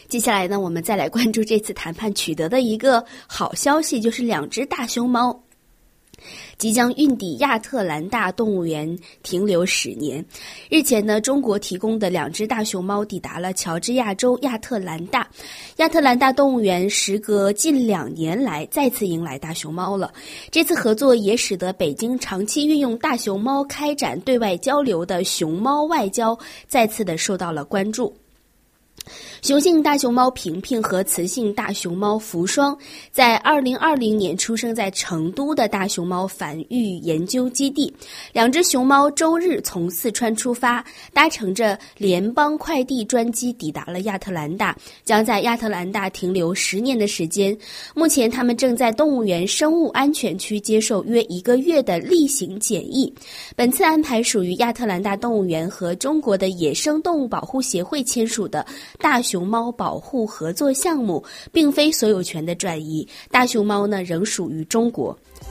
接下来呢，我们再来关注这次谈判取得的一个好消息，就是2只大熊猫即将运抵亚特兰大动物园停留10年。日前呢，中国提供的2只大熊猫抵达了乔治亚州亚特兰大。亚特兰大动物园时隔近2年来再次迎来大熊猫了。这次合作也使得北京长期运用大熊猫开展对外交流的熊猫外交再次的受到了关注。雄性大熊猫平平和雌性大熊猫福双在2020年出生在成都的大熊猫繁育研究基地。2只熊猫周日从四川出发，搭乘着联邦快递专机抵达了亚特兰大，将在亚特兰大停留10年的时间。目前它们正在动物园生物安全区接受约1个月的例行检疫。本次安排属于亚特兰大动物园和中国的野生动物保护协会签署的大熊猫保护合作项目，并非所有权的转移。大熊猫呢，仍属于中国。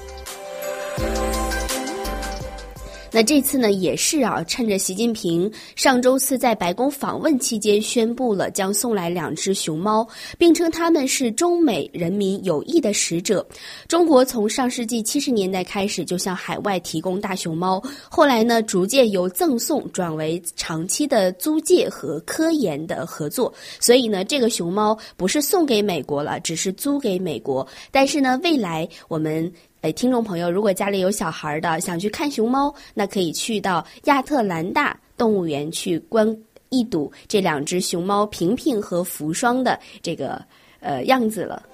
那这次呢，也是趁着习近平上周四在白宫访问期间宣布了将送来2只熊猫，并称它们是中美人民友谊的使者。中国从上世纪70年代开始就向海外提供大熊猫，后来呢，逐渐由赠送转为长期的租借和科研的合作。所以呢，这个熊猫不是送给美国了，只是租给美国。但是呢，未来我们听众朋友如果家里有小孩的，想去看熊猫，那可以去到亚特兰大动物园去一睹这2只熊猫平平和福双的这个样子了。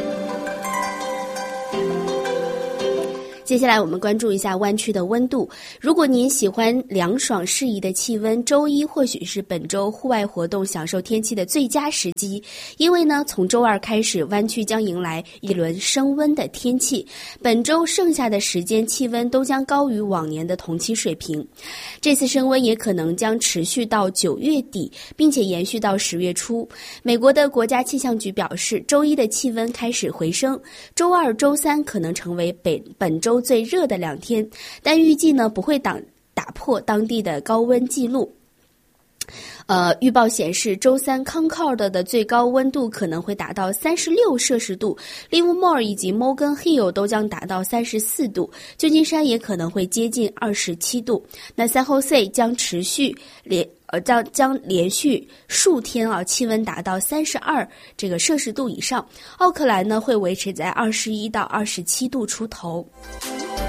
接下来我们关注一下湾区的温度。如果您喜欢凉爽适宜的气温，周一或许是本周户外活动享受天气的最佳时机。因为呢，从周二开始，湾区将迎来一轮升温的天气。本周剩下的时间气温都将高于往年的同期水平。这次升温也可能将持续到9月底，并且延续到10月初。美国的国家气象局表示，周一的气温开始回升，周二、周三可能成为本周最热的2天，但预计呢不会打破当地的高温记录。预报显示，周三康考尔的最高温度可能会达到36摄氏度，利物莫尔以及 Morgan Hill 都将达到34度，旧金山也可能会接近27度。那San Jose将连续数天气温达到32这个摄氏度以上。奥克兰呢会维持在21到27度出头。